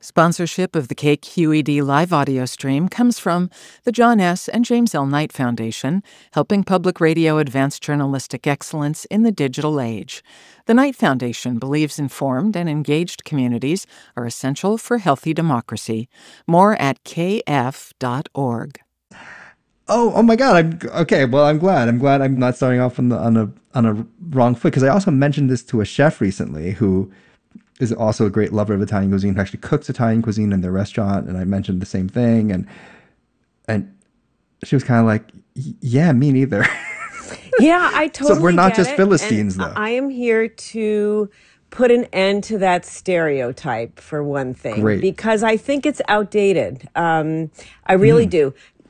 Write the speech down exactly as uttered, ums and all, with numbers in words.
Sponsorship of the K Q E D live audio stream comes from the John S. and James L. Knight Foundation, helping public radio advance journalistic excellence in the digital age. The Knight Foundation believes informed and engaged communities are essential for healthy democracy. More at k f dot org. Oh, oh my God! I'm okay. Well, I'm glad. I'm glad I'm not starting off on the on a on a wrong foot, because I also mentioned this to a chef recently who is also a great lover of Italian cuisine, who actually cooks Italian cuisine in their restaurant, and I mentioned the same thing, and and she was kind of like, "Yeah, me neither." Yeah, I totally. So we're not get just it. Philistines, And though. I am here to put an end to that stereotype, for one thing, Great. because I think it's outdated. Um, I really mm. do.